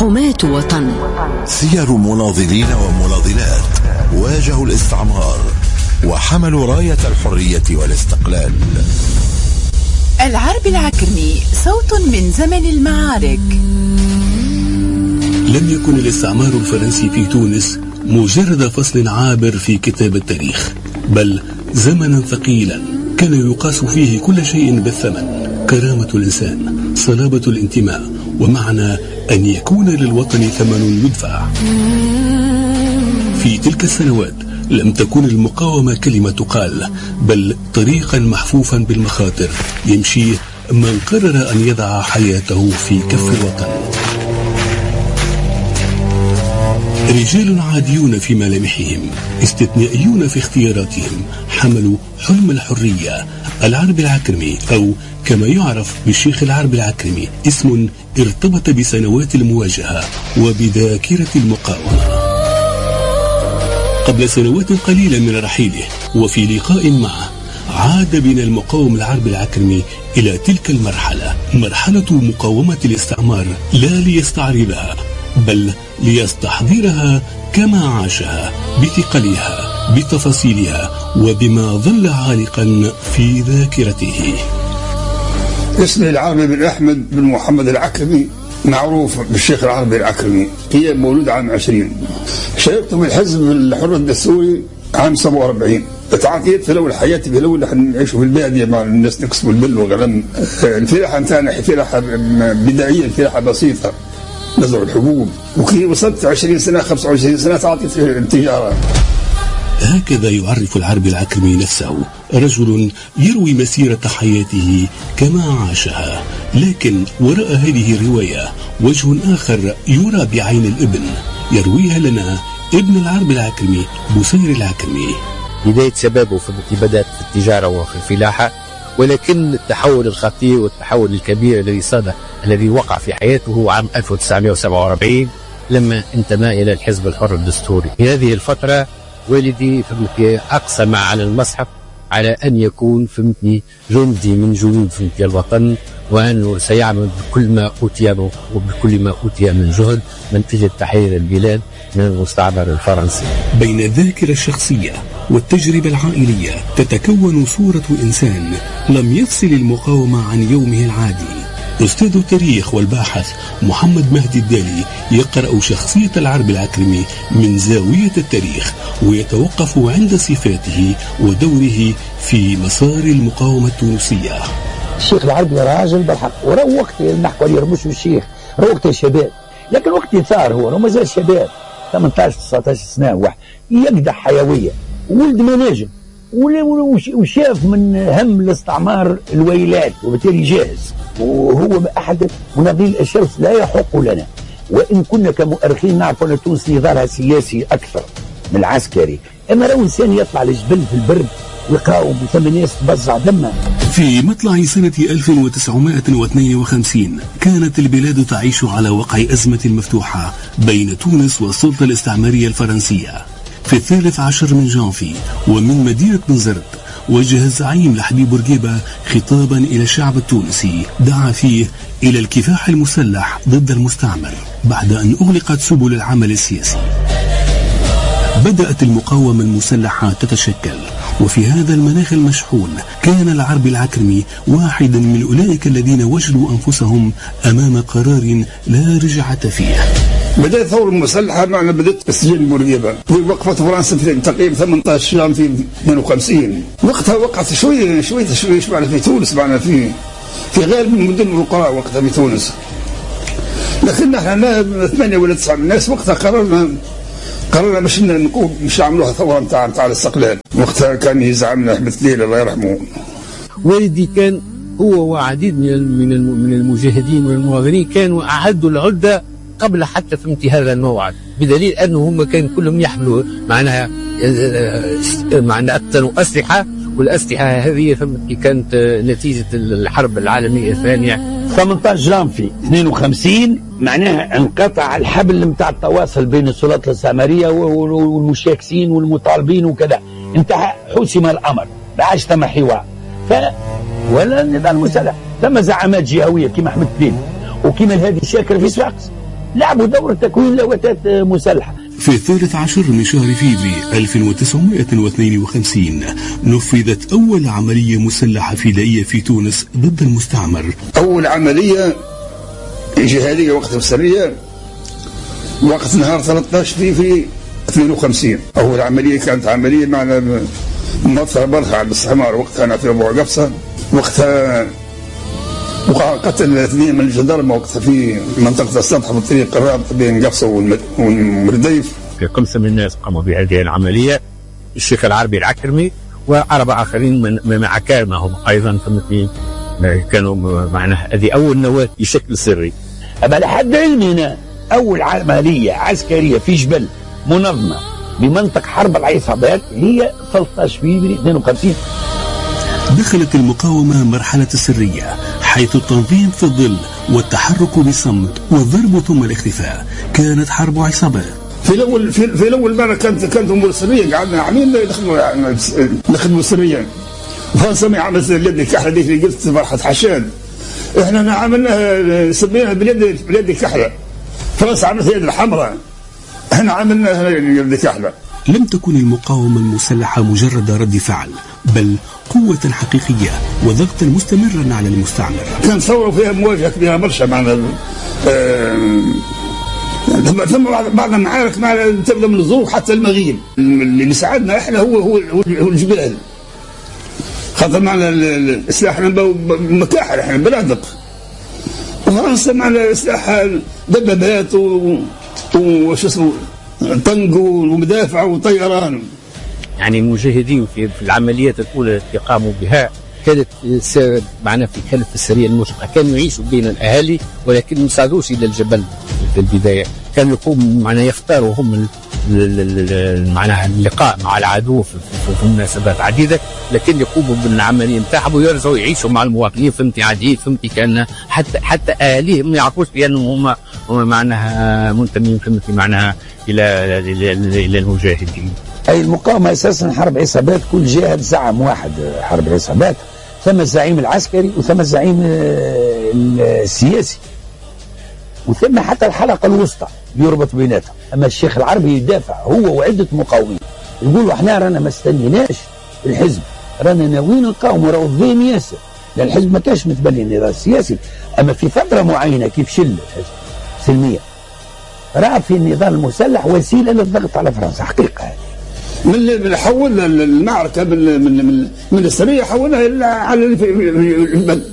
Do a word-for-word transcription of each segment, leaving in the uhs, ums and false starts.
حماة وطن. سير مناضلين ومناضلات واجهوا الاستعمار وحملوا راية الحرية والاستقلال. العرب العكرمي صوت من زمن المعارك. لم يكن الاستعمار الفرنسي في تونس مجرد فصل عابر في كتاب التاريخ، بل زمنا ثقيلا كان يقاس فيه كل شيء بالثمن: كرامة الإنسان، صلابة الانتماء، ومعنى أن يكون للوطن ثمن يدفع. في تلك السنوات لم تكن المقاومة كلمة تقال، بل طريقا محفوفا بالمخاطر يمشيه من قرر أن يضع حياته في كف الوطن. رجال عاديون في ملامحهم، استثنائيون في اختياراتهم، حملوا حلم الحرية. العرب العكرمي، أو كما يعرف بالشيخ العرب العكرمي، اسم ارتبط بسنوات المواجهة وبذاكرة المقاومة. قبل سنوات قليلة من رحيله وفي لقاء معه عاد بنا المقاوم العرب العكرمي إلى تلك المرحلة، مرحلة مقاومة الاستعمار، لا ليستعرضها بل ليستحضرها كما عاشها، بثقلها، بتفاصيلها، وبما ظل عالقا في ذاكرته. اسمي العربي بن أحمد بن محمد العكرمي، معروف بالشيخ العربي العكرمي. هي مولود عام عشرين. شاركت في الحزب الحر الدستوري عام سبعة وأربعين. تعاطيت في الأول حياتي في الأول نحن نعيشوا في البادية مع الناس، نكسبوا البل وغلم. الفلاحة نتاعنا فلاحة بدائية، فلاحة بسيطة، نزرع الحبوب. وكي وصلت عشرين سنة خمسة وعشرين سنة تعاطيت في التجارة. هكذا يعرف العرب العكرمي نفسه: رجل يروي مسيرة حياته كما عاشها. لكن وراء هذه الرواية وجه آخر يرى بعين الابن، يرويها لنا ابن العرب العكرمي بوصير العكرمي. بداية شبابه بدأت في التجارة وفي الفلاحة، ولكن التحول الخطير والتحول الكبير الذي صار الذي وقع في حياته هو عام ألف وتسعمائة وسبعة وأربعين لما انتمى إلى الحزب الحر الدستوري. في هذه الفترة والدي فهمتني أقسم على المصحف على أن يكون فهمتني جندي من جنود فهمتني الوطن، وأنه سيعمل بكل ما أوتي وبكل ما أوتي من جهد من أجل تحرير البلاد من المستعمر الفرنسي. بين الذاكرة الشخصية والتجربة العائلية تتكون صورة إنسان لم يفصل المقاومة عن يومه العادي. أستاذ التاريخ والباحث محمد مهدي الدالي يقرأ شخصية العرب العكرمي من زاوية التاريخ، ويتوقف عند صفاته ودوره في مسار المقاومة التونسية. الشيخ العربي راجل بالحق، ورا وقت نحكوا عليه مش الشيخ، راه وقت الشباب، لكن وقت ثار هو ما زال شباب ثمانية عشر تسعة عشر سنة، واحد يقدح حيوية، ولد مناجم، وشاف من هم الاستعمار الويلات، وبالتالي جاهز، وهو أحد مناضلين الشرس لا يحق لنا. وإن كنا كمؤرخين نعرف أن تونس نضالها سياسي أكثر من العسكري، أما لو إنسان يطلع للجبل في البرد ويقاوم وثم الناس تبزع دمها. في مطلع سنة ألف وتسعمائة واثنين وخمسين كانت البلاد تعيش على وقع أزمة مفتوحة بين تونس والسلطة الاستعمارية الفرنسية. في الثالث عشر من جانفي ومن مدينة بنزرت وجه الزعيم لحبيب بورقيبة خطابا إلى الشعب التونسي دعا فيه إلى الكفاح المسلح ضد المستعمر بعد أن أغلقت سبل العمل السياسي. بدأت المقاومة المسلحة تتشكل، وفي هذا المناخ المشحون كان العرب العكرمي واحدا من أولئك الذين وجدوا أنفسهم أمام قرار لا رجعة فيه. بدأت الثورة المسلحة معنا، بدأت بسجن بورقيبة وقفت فرنسا في تقريبا ثمانية عشر عام في اثنين وخمسين. وقتها وقعت شوية شوية شوية معنا في تونس، معنا في في غالب المدن والقرى وقتها في تونس. لكن نحن ثمانية ولا تسعة من الناس وقتها قررنا قررنا باش نقوم مش نعملوها ثورة نتاع نتاع الاستقلال. وقتها كان يزعمنا أحمد ليلى الله يرحمه. والدي كان هو وعديد من من المجاهدين والمناضلين كانوا أعدوا العدة قبل حتى فهمتي هذا الموعد، بدليل أنه هم كان كلهم يحملوا معناها معناها أسلحة، والأسلحة هذه فهمتي كانت نتيجة الحرب العالمية الثانية. ثمانية عشر جانفي اثنين وخمسين معناها انقطع الحبل نتاع التواصل بين السلطات الاستعمارية والمشاكسين والمطالبين وكذا، انتهى حسم الأمر، ما عادش ثم حوار. ف ولا النظام المسلح ثم زعامات جهوية كما أحمد ليلى وكما الهادي شاكر في صفاقس، لعبوا دور تكوين لوتات مسلحة. في الثالث عشر من شهر فيفري ألف وتسعمائة واثنين وخمسين نفذت أول عملية مسلحة فدائية في تونس ضد المستعمر. أول عملية جهادية وقت السرية وقت نهار ثلاثة عشر فيفري اثنين وخمسين. أول عملية كانت عملية معنا مؤثرة برخة على الاستعمار. وقتها أنا في أبو قفصة، وقتها وقع قتل اثنين من الجندرمة وقتها في منطقة السطح بالطريق الرابط بين قفصة والمرديف. خمسة من الناس قاموا بهذه العملية، الشيخ العربي العكرمي وأربعة آخرين من من عكارنا هم أيضا فهمتني كانوا معنا. هذه أول نواة بشكل سري. أما لحد علمنا أول عملية عسكرية في جبل منظمة بمنطقة حرب العصابات هي ثلاثة عشر فبراير اثنين وخمسين. دخلت المقاومة مرحلة السرية، حيث التنظيم في الظل والتحرك بصمت والضرب ثم الاختفاء. كانت حرب عصابات. في الاول في, في الاول مره كانت كانت امور سريه، قعدنا عامين نخدموا نخدموا سريا. فرنسا ما عملت اليد الكحله ديك اللي قلت فرحه حشاد، احنا عملناها سميناها باليد باليد الكحله. فرنسا عملت اليد الحمراء، احنا عملناها اليد الكحله. لم تكن المقاومة المسلحة مجرد رد فعل، بل قوة حقيقية وضغطا مستمرا على المستعمر. كان ثورة فيها مواجهة كبيرة برشا معنا. ثم بعض المعارك معنا تبدا من الظروف حتى المغيب. اللي ساعدنا احنا هو هو هو الجبال. خاطر معنا السلاح مكاحل، احنا بنادق. وفرنسا معنا سلاح دبابات وش اسمه طنق ومدافع وطيران. يعني المجاهدين في العمليات الأولى التي قاموا بها كانت معنا في كانت في السرية المشرقة، كانوا يعيشوا بين الأهالي ولكن ما صعدوش إلى الجبل في البداية. كانوا يقوموا معنا يختاروا هم معناها اللقاء مع العدو في, في مناسبات عديدة، لكن يقوموا بالعملية نتاعهم ويرجعوا يعيشوا مع المواطنين فهمتي عاديين فهمتي. كان حتى حتى أهاليهم ما يعرفوش بأنهم هم هم معناها منتمين فهمتي معناها إلى إلى, إلى المجاهدين. أي المقاومة أساسا حرب عصابات، كل جهة زعم واحد حرب عصابات، ثم الزعيم العسكري وثم الزعيم السياسي وثم حتى الحلقة الوسطى يربط بيناتهم. أما الشيخ العربي يدافع هو وعدة مقاومين، يقولوا احنا رانا ما استنيناش الحزب، رانا ناويين نقاوموا، راهو الظلم ياسر، لأن الحزب ما كانش متبني النظام السياسي. أما في فترة معينة كيف شل الحزب سلميا رأى في النظام المسلح وسيلة للضغط على فرنسا. حقيقة هذه من اللي حولنا المعركة من من من, من السرية حولناها على البلد.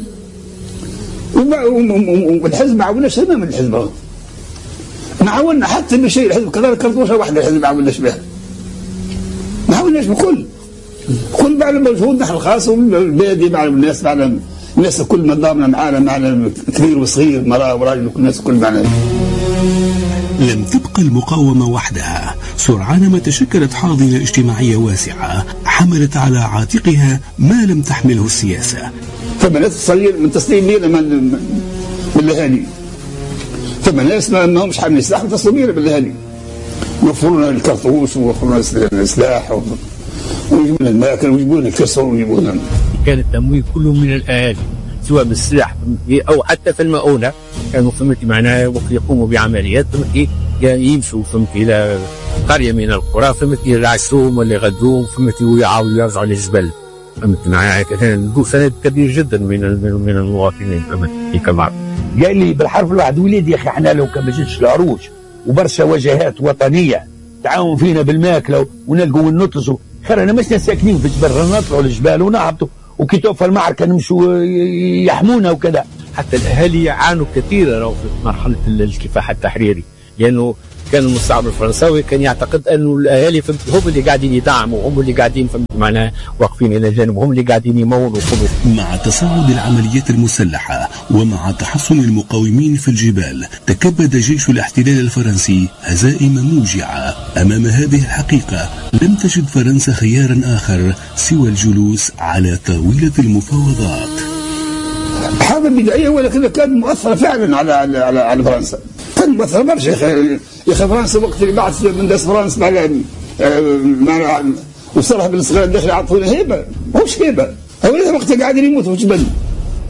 والحزب ما عاوناش سنة من الحزب، ما عاونا حتى بشيء. الحزب كذلك كرتوشة واحدة الحزب ما عاوناش بها، ما عاوناش بكل كل بعد مجهود نحن الخاص والبلدي مع الناس معنا الناس كل ما ضامنا معنا معنا كبير وصغير مرأة وراجل وكل الناس كل معنا. لم تبقى المقاومة وحدها، سرعان ما تشكلت حاضنة اجتماعية واسعة حملت على عاتقها ما لم تحمله السياسة. ثم ناس تصير من تسليم لينا من من الاهالي، ثم ناس ما همش حاملين سلاح متصلوا بينا بالاهالي، يوفروا لنا الكرتوش ويوفروا لنا السلاح ويجيبوا لنا الماكل ويجيبوا لنا الكسر ويجيبوا لنا. كان التمويل كله من الاهالي سواء بالسلاح او حتى في المؤونه. كانوا فهمتي معناها وقت يقوموا بعمليات فهمتي يمشوا فهمتي الى قريه من القرى فهمتي يعشوهم ولا يغدوهم فهمتي ويعاودوا يرجعوا للجبل فهمتي معناها. كان سند كبير جدا من من المواطنين فهمتي كما قال لي بالحرف الواحد وليدي يا اخي احنا لو كان ما جاتش العروش وبرشا وجهات وطنيه تعاون فينا بالماكله ونلقوا ونطلسوا خير. انا مش ساكنين في الجبل، نطلعوا للجبال ونهبطوا وكي توفى المعركه نمشوا يحمونا وكذا. حتى الاهالي يعانوا كثيرا في مرحله الكفاح التحريري، لانه كان المستعمر الفرنساوي كان يعتقد انه الاهالي هم اللي قاعدين يدعموا، هم اللي قاعدين معناها واقفين الى جانب، هم اللي قاعدين يمولوا. مع تصاعد العمليات المسلحه ومع تحصن المقاومين في الجبال تكبد جيش الاحتلال الفرنسي هزائم موجعه. امام هذه الحقيقه لم تجد فرنسا خيارا اخر سوى الجلوس على طاوله المفاوضات. حاجه بدائيه ولكن كانت مؤثره فعلا على على على, على فرنسا، كان مؤثر برشا يا اخي. يا اخي فرنسا وقت اللي بعث من داس فرنسا مع مع وصرح بالصغار الداخلي عطونا هيبه، ماهوش هيبه. هؤلاء وقت قاعدين يموتوا في الجبل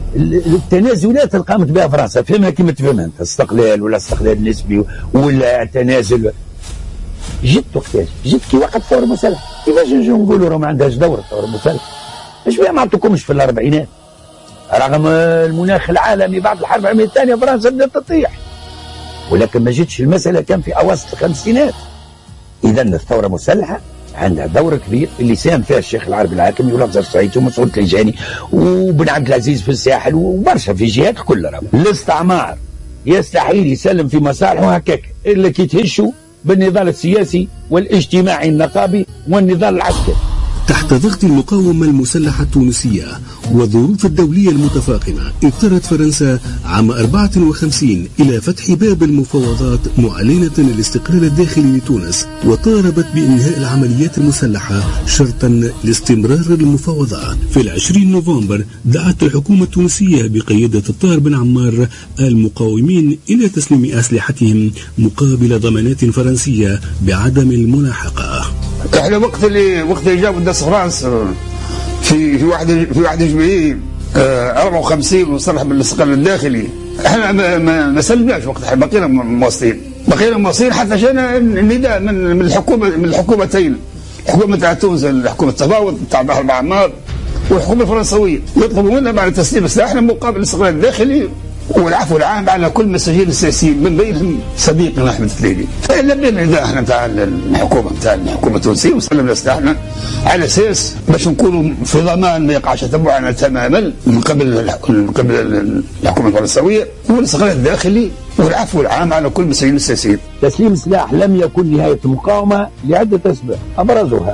التنازلات اللي قامت بها فرنسا فهمها كما تفهمها انت، استقلال ولا استقلال نسبي ولا تنازل، جد وقتاش؟ جد كي وقت ثوره مسلحه، كيفاش نجيو نقولوا راه ما عندهاش دور ثوره مسلحه؟ اش بها ما عطوكمش في الاربعينات؟ رغم المناخ العالمي بعد الحرب العالميه الثانيه فرنسا بدات تطيح، ولكن ما جتش المساله كان في اواسط الخمسينات. اذا الثوره مسلحه عندها دور كبير اللي ساهم فيها الشيخ العربي العاكمي ولفظ سعيد ومسعود التلجاني وبن عبد العزيز في الساحل وبرشا في جهات كلها. الاستعمار يستحيل يسلم في مصالحه هكاك الا كي تهشوا بالنضال السياسي والاجتماعي النقابي والنضال العسكري. تحت ضغط المقاومة المسلحة التونسية والظروف الدولية المتفاقمة، اضطرت فرنسا عام أربعة وخمسين إلى فتح باب المفاوضات معلنة الاستقلال الداخلي لتونس، وطالبت بإنهاء العمليات المسلحة شرطا لاستمرار المفاوضات. في العشرين نوفمبر دعت الحكومة التونسية بقيادة الطاهر بن عمار المقاومين إلى تسليم أسلحتهم مقابل ضمانات فرنسية بعدم الملاحقة. احنا وقت اللي وقت اللي جابوا الناس فرنسا في في واحد في واحد جمعيه أربعة وخمسين وصرح بالاستقلال الداخلي، احنا ما, ما, ما سلمناش وقتها، بقينا مواصلين بقينا مواصلين حتى جانا النداء من من الحكومه من الحكومتين، الحكومه تاع تونس الحكومه التفاوض تاع بحر بن عمار والحكومه الفرنسويه، يطلبوا منا بعد تسليم سلاحنا مقابل الاستقلال الداخلي والعفو العام على كل المساجين السياسيين من بينهم صديقنا احمد الثليلي. فلبينا النداء احنا تاع الحكومه تاع الحكومه التونسيه وسلمنا سلاحنا على اساس باش نكونوا في ضمان ما يقعش تبعنا تماما من قبل من قبل الحكومه الفرنسويه والاستقلال الداخلي والعفو العام على كل المساجين السياسيين. تسليم السلاح لم يكن نهايه المقاومه لعده اسباب ابرزها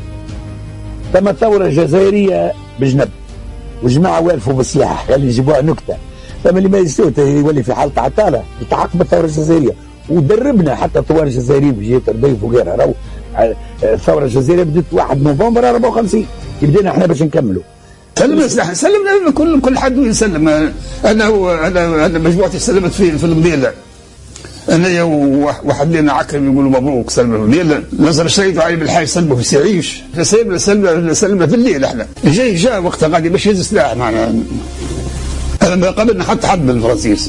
ثم الثوره الجزائريه بجنب وجماعه والفوا بالسلاح اللي يجيبوها نكته، ثم اللي ما يستوت يولي في حالة عطالة التحق بالثورة الجزائرية، ودربنا حتى الثوار الجزائريين في جهة رديف وغيرها. راهو الثورة الجزائرية بدت واحد نوفمبر أربعة وخمسين كي بدينا احنا باش نكملوا. سلمنا سلاح سلمنا كل كل حد يسلم. انا انا انا مجموعتي سلمت في في المدينة، انا واحد لنا عكرم يقولوا مبروك سلم المدينة، نزل الشريط علي بالحاج سلمه في سعيش، سلمنا سلمنا سلمنا في الليل. احنا جاي جاء وقتها غادي باش يهز سلاح معنا، هذا ما قبلنا حتى حد من الفرنسيس،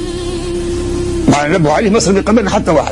مع نبهوا عليه مصر ما قبلنا حتى واحد.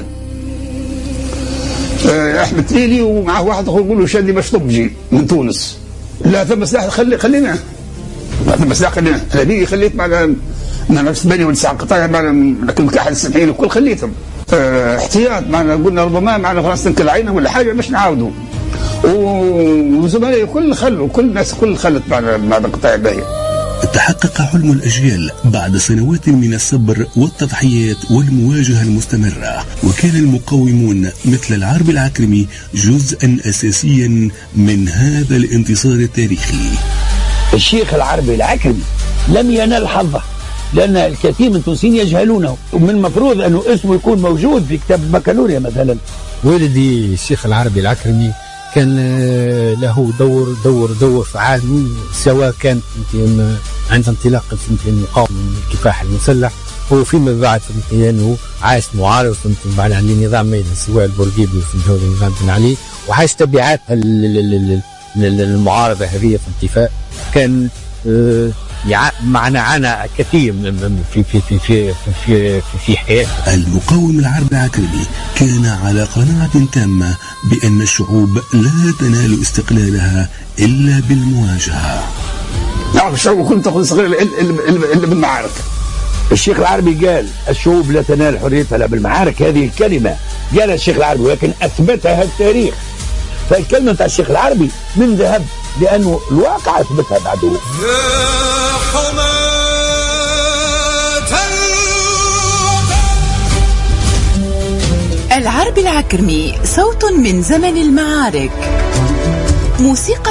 أه احمد تليلي ومعه واحد اخر يقول له شادي باش تبجي من تونس، لا ثم سلاح خلي خلينا لا ثم سلاح خلينا، انا بيجي خليت معنا معنا ثمانية وتسعة قطايع معنا لكن كاحد السبعين الكل خليتهم أه احتياط معنا، قلنا ربما معنا فرنسا تنكل عينه ولا حاجه باش نعاودوا، وزملائي كل خلوا كل الناس كل خلت معنا معنا قطايع باهيه. تحقق حلم الأجيال بعد سنوات من الصبر والتضحيات والمواجهة المستمرة، وكان المقاومون مثل العربي العكرمي جزءا أساسيا من هذا الانتصار التاريخي. الشيخ العربي العكرمي لم ينال حظه لأن الكثير من التونسيين يجهلونه، ومن المفروض أنه اسمه يكون موجود في كتاب بكالوريا مثلا. والدي الشيخ العربي العكرمي كان له دور دور دور فعال، سواء كان عند انطلاق المقاومة الكفاح المسلح وفيما بعد انه عاش معارض بعد عن النظام ميدان سواء البورقيبي في النظام بن علي، وعاش تبعات المعارضة هذه في الانتفاء. كان معنا عنا كثير في في في في في في حياته. المقاوم العربي العكرمي كان على قناعة تامة بأن الشعوب لا تنال استقلالها إلا بالمواجهة. نعرف الشعوب كلها تأخذ استقلال إلا بالمعارك. الشيخ العربي قال الشعوب لا تنال حريتها إلا بالمعارك، هذه الكلمة قالها الشيخ العربي ولكن أثبتها التاريخ. فالكلمة تاع الشيخ العربي من ذهب لأنه الواقع أثبتها بعده. العربي العكرمي صوت من زمن المعارك. موسيقى